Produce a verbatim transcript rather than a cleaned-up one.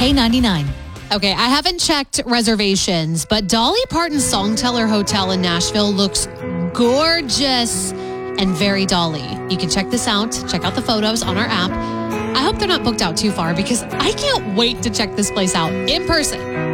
K ninety-nine. Okay, I haven't checked reservations, but Dolly Parton Songteller Hotel in Nashville looks gorgeous and very Dolly. You can check this out. Check out the photos on our app. I hope they're not booked out too far because I can't wait to check this place out in person.